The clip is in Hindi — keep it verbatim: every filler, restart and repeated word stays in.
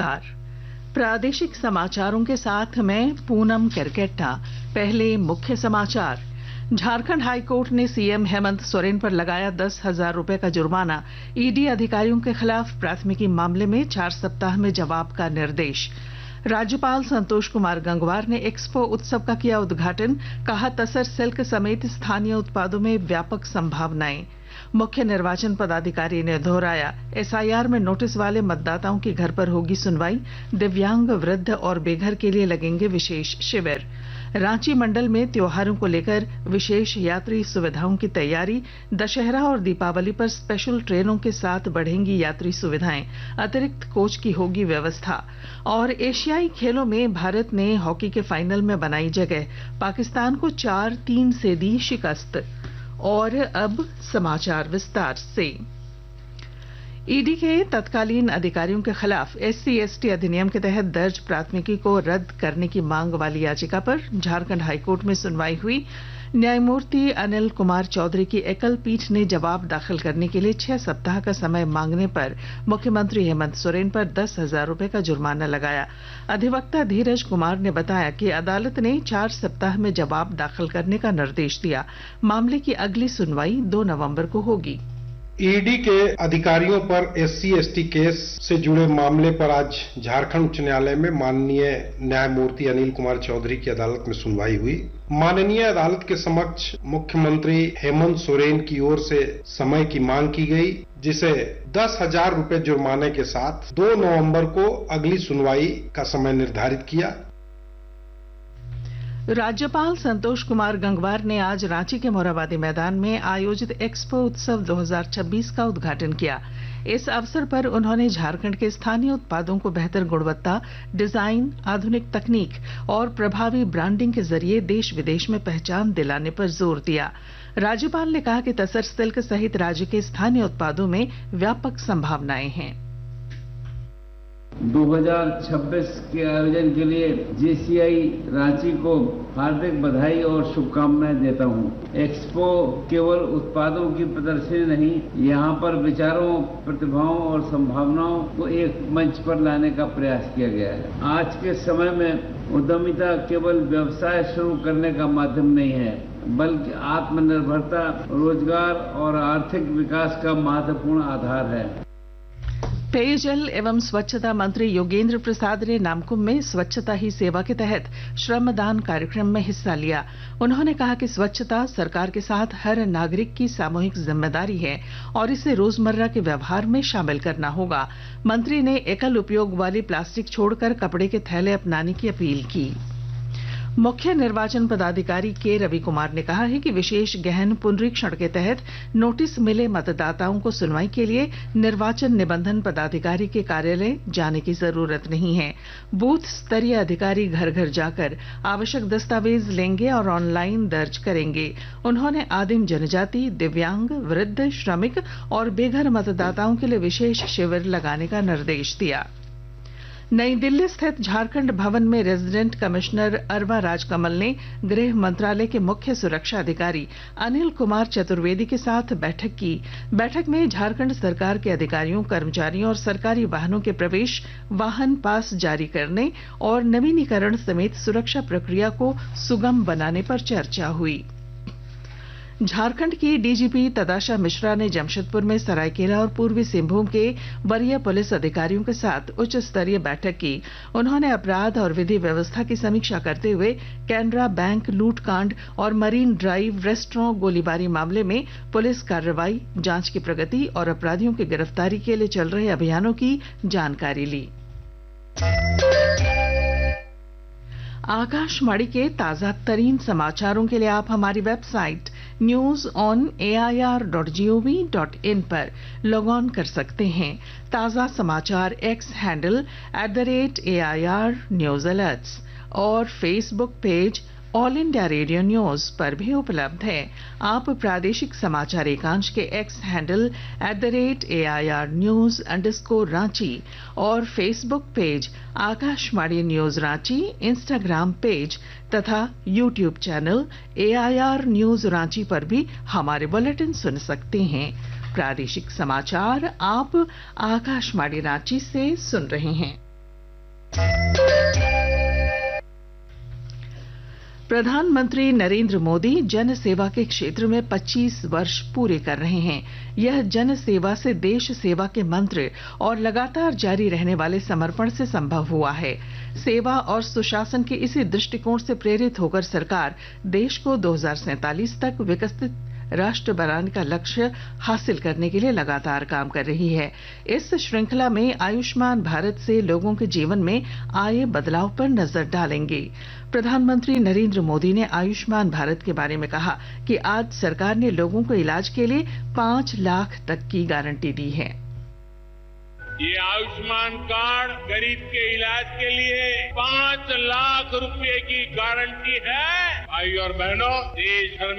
नमस्कार। प्रादेशिक समाचारों के साथ मैं पूनम करकेट्टा। पहले मुख्य समाचार। झारखंड हाईकोर्ट ने सीएम हेमंत सोरेन पर लगाया दस हजार रूपये का जुर्माना। ईडी अधिकारियों के खिलाफ प्राथमिकी मामले में चार सप्ताह में जवाब का निर्देश। राज्यपाल संतोष कुमार गंगवार ने एक्सपो उत्सव का किया उद्घाटन। कहा, तसर सिल्क समेत स्थानीय उत्पादों में व्यापक संभावनाएं। मुख्य निर्वाचन पदाधिकारी ने दोहराया, एसआईआर में नोटिस वाले मतदाताओं की घर पर होगी सुनवाई। दिव्यांग, वृद्ध और बेघर के लिए लगेंगे विशेष शिविर। रांची मंडल में त्योहारों को लेकर विशेष यात्री सुविधाओं की तैयारी। दशहरा और दीपावली पर स्पेशल ट्रेनों के साथ बढ़ेंगी यात्री सुविधाएं। अतिरिक्त कोच की होगी व्यवस्था। और एशियाई खेलों में भारत ने हॉकी के फाइनल में बनाई जगह। पाकिस्तान को चार तीन से दी शिकस्त। और अब समाचार विस्तार से। ईडी के तत्कालीन अधिकारियों के खिलाफ एससी एसटी अधिनियम के तहत दर्ज प्राथमिकी को रद्द करने की मांग वाली याचिका पर झारखंड हाईकोर्ट में सुनवाई हुई। न्यायमूर्ति अनिल कुमार चौधरी की एकल पीठ ने जवाब दाखिल करने के लिए छह सप्ताह का समय मांगने पर मुख्यमंत्री हेमंत सोरेन पर दस हजार रूपये का जुर्माना लगाया। अधिवक्ता धीरज कुमार ने बताया कि अदालत ने चार सप्ताह में जवाब दाखिल करने का निर्देश दिया। मामले की अगली सुनवाई दो नवंबर को होगी। ईडी के अधिकारियों पर एससी एसटी केस से जुड़े मामले पर आज झारखंड उच्च न्यायालय में माननीय न्यायमूर्ति अनिल कुमार चौधरी की अदालत में सुनवाई हुई। माननीय अदालत के समक्ष मुख्यमंत्री हेमंत सोरेन की ओर से समय की मांग की गई, जिसे दस हजार रूपये जुर्माने के साथ दो नवंबर को अगली सुनवाई का समय निर्धारित किया। राज्यपाल संतोष कुमार गंगवार ने आज रांची के मोरहाबादी मैदान में आयोजित एक्सपो उत्सव दो हजार छब्बीस का उद्घाटन किया। इस अवसर पर उन्होंने झारखंड के स्थानीय उत्पादों को बेहतर गुणवत्ता, डिजाइन, आधुनिक तकनीक और प्रभावी ब्रांडिंग के जरिए देश विदेश में पहचान दिलाने पर जोर दिया। राज्यपाल ने कहा कि तसर सिल्क सहित राज्य के स्थानीय उत्पादों में व्यापक संभावनाएं हैं। दो हजार छब्बीस के आयोजन के लिए जेसीआई रांची को हार्दिक बधाई और शुभकामनाएं देता हूं। एक्सपो केवल उत्पादों की प्रदर्शनी नहीं, यहां पर विचारों, प्रतिभाओं और संभावनाओं को एक मंच पर लाने का प्रयास किया गया है। आज के समय में उद्यमिता केवल व्यवसाय शुरू करने का माध्यम नहीं है, बल्कि आत्मनिर्भरता, रोजगार और आर्थिक विकास का महत्वपूर्ण आधार है। पेयजल एवं स्वच्छता मंत्री योगेंद्र प्रसाद ने नामकुम में स्वच्छता ही सेवा के तहत श्रमदान कार्यक्रम में हिस्सा लिया। उन्होंने कहा कि स्वच्छता सरकार के साथ हर नागरिक की सामूहिक जिम्मेदारी है और इसे रोजमर्रा के व्यवहार में शामिल करना होगा। मंत्री ने एकल उपयोग वाली प्लास्टिक छोड़कर कपड़े के थैले अपनाने की अपील की। मुख्य निर्वाचन पदाधिकारी के रवि कुमार ने कहा है कि विशेष गहन पुनरीक्षण के तहत नोटिस मिले मतदाताओं को सुनवाई के लिए निर्वाचन निबंधन पदाधिकारी के कार्यालय जाने की जरूरत नहीं है। बूथ स्तरीय अधिकारी घर घर जाकर आवश्यक दस्तावेज लेंगे और ऑनलाइन दर्ज करेंगे। उन्होंने आदिम जनजाति, दिव्यांग, वृद्ध, श्रमिक और बेघर मतदाताओं के लिए विशेष शिविर लगाने का निर्देश दिया। नई दिल्ली स्थित झारखंड भवन में रेजिडेंट कमिश्नर अरवा राजकमल ने गृह मंत्रालय के मुख्य सुरक्षा अधिकारी अनिल कुमार चतुर्वेदी के साथ बैठक की। बैठक में झारखंड सरकार के अधिकारियों, कर्मचारियों और सरकारी वाहनों के प्रवेश, वाहन पास जारी करने और नवीनीकरण समेत सुरक्षा प्रक्रिया को सुगम बनाने पर चर्चा हुई। झारखंड की डीजीपी तदाशा मिश्रा ने जमशेदपुर में सरायकेला और पूर्वी सिंहभूम के वरीय पुलिस अधिकारियों के साथ उच्च स्तरीय बैठक की। उन्होंने अपराध और विधि व्यवस्था की समीक्षा करते हुए कैनरा बैंक लूटकांड और मरीन ड्राइव रेस्टोरेंट गोलीबारी मामले में पुलिस कार्रवाई, जांच की प्रगति और अपराधियों की गिरफ्तारी के लिए चल रहे अभियानों की जानकारी ली। आकाशवाणी के ताजा तरीन समाचारों के लिए आप हमारी website news on A I R dot G O V dot in पर लॉग ऑन कर सकते हैं। ताजा समाचार x handle at the rate A I R news alerts और Facebook page all India radio news पर भी उपलब्ध है। आप प्रादेशिक समाचार एकांश के x handle at the rate A I R news underscore Ranchi और Facebook page Akashvani news Ranchi, Instagram page तथा YouTube channel A I R news Ranchi पर भी हमारे बुलेटिन सुन सकते हैं। प्रादेशिक समाचार आप आकाशवाणी रांची से सुन रहे हैं। प्रधानमंत्री नरेंद्र मोदी जन सेवा के क्षेत्र में पच्चीस वर्ष पूरे कर रहे हैं। यह जन सेवा से देश सेवा के मंत्र और लगातार जारी रहने वाले समर्पण से संभव हुआ है। सेवा और सुशासन के इसी दृष्टिकोण से प्रेरित होकर सरकार देश को दो हज़ार सैंतालीस तक विकसित राष्ट्र बनाने का लक्ष्य हासिल करने के लिए लगातार काम कर रही है। इस श्रृंखला में आयुष्मान भारत से लोगों के जीवन में आए बदलाव पर नजर डालेंगे। प्रधानमंत्री नरेंद्र मोदी ने आयुष्मान भारत के बारे में कहा कि आज सरकार ने लोगों को इलाज के लिए पांच लाख तक की गारंटी दी है। ये आयुष्मान कार्ड गरीब के इलाज के लिए पांच लाख रुपए की गारंटी है। भाई और बहनों, देश भर